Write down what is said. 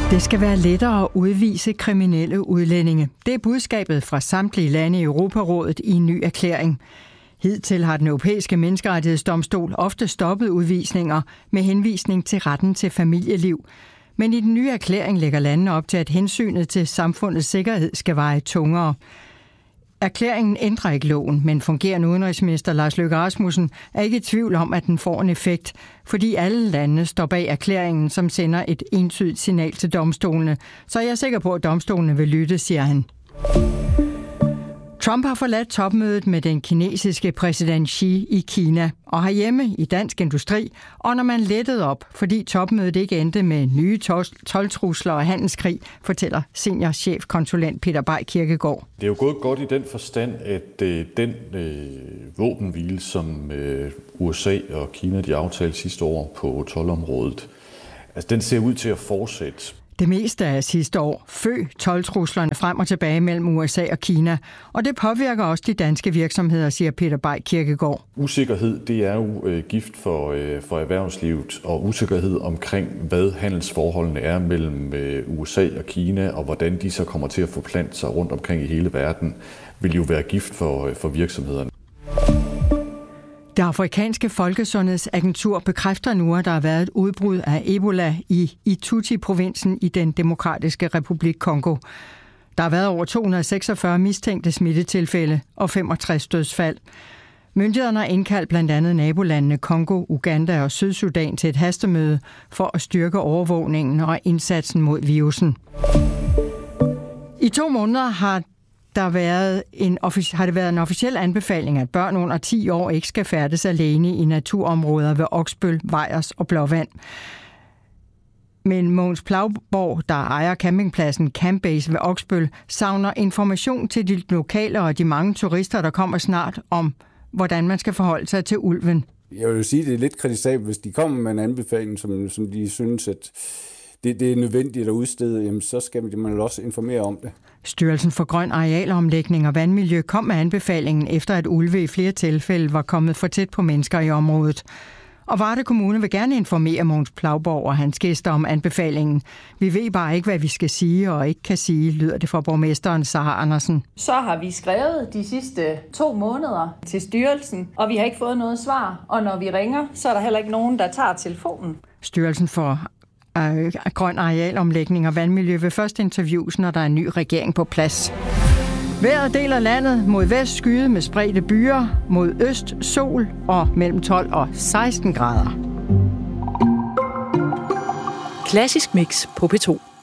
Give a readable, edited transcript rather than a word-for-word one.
Det skal være lettere at udvise kriminelle udlændinge. Det er budskabet fra samtlige lande i Europarådet i en ny erklæring. Hidtil har den europæiske menneskerettighedsdomstol ofte stoppet udvisninger med henvisning til retten til familieliv. Men i den nye erklæring lægger landene op til, at hensynet til samfundets sikkerhed skal veje tungere. Erklæringen ændrer ikke loven, men fungerende udenrigsminister Lars Løkke Rasmussen er ikke i tvivl om, at den får en effekt, fordi alle lande står bag erklæringen, som sender et entydigt signal til domstolene. Så jeg er sikker på, at domstolene vil lytte, siger han. Trump har forladt topmødet med den kinesiske præsident Xi i Kina og herhjemme i Dansk Industri, og når man lettede op, fordi topmødet ikke endte med nye toldtrusler og handelskrig, fortæller seniorchefkonsulent Peter Bay Kirkegaard. Det er jo gået godt i den forstand, at den våbenhvile, som USA og Kina de aftalte sidste år på toldområdet, altså den ser ud til at fortsætte. Det meste af sidste år toldtruslerne frem og tilbage mellem USA og Kina, og det påvirker også de danske virksomheder, siger Peter Bay Kirkegaard. Usikkerhed, det er jo gift for erhvervslivet, og usikkerhed omkring, hvad handelsforholdene er mellem USA og Kina, og hvordan de så kommer til at forplante sig rundt omkring i hele verden, vil jo være gift for virksomhederne. Det afrikanske folkesundhedsagentur bekræfter nu, at der har været et udbrud af Ebola i Ituri-provinsen i den demokratiske republik Kongo. Der har været over 246 mistænkte smittetilfælde og 65 dødsfald. Myndighederne har indkaldt blandt andet nabolandene Kongo, Uganda og Sydsudan til et hastemøde for at styrke overvågningen og indsatsen mod virusen. I 2 måneder har det været en officiel anbefaling, at børn under 10 år ikke skal færdes alene i naturområder ved Oksbøl, Vejers og Blåvand. Men Mogens Plauborg, der ejer campingpladsen Campbase ved Oksbøl, savner information til de lokale og de mange turister, der kommer snart, om hvordan man skal forholde sig til ulven. Jeg vil jo sige, at det er lidt kritisabelt, hvis de kommer med en anbefaling, som de synes, at det er nødvendigt at udstede, jamen så skal man også informere om det. Styrelsen for Grøn Arealomlægning og Vandmiljø kom med anbefalingen, efter at ulve i flere tilfælde var kommet for tæt på mennesker i området. Og Varde Kommune vil gerne informere Mogens Plauborg og hans gæster om anbefalingen. Vi ved bare ikke, hvad vi skal sige og ikke kan sige, lyder det fra borgmesteren Sara Andersen. Så har vi skrevet de sidste 2 måneder til styrelsen, og vi har ikke fået noget svar. Og når vi ringer, så er der heller ikke nogen, der tager telefonen. Styrelsen for Grøn Arealomlægning og Vandmiljø vil først interviews, når der er en ny regering på plads. Vejret deler landet mod vest skyde med spredte byer, mod øst sol og mellem 12 og 16 grader. Klassisk mix på P2.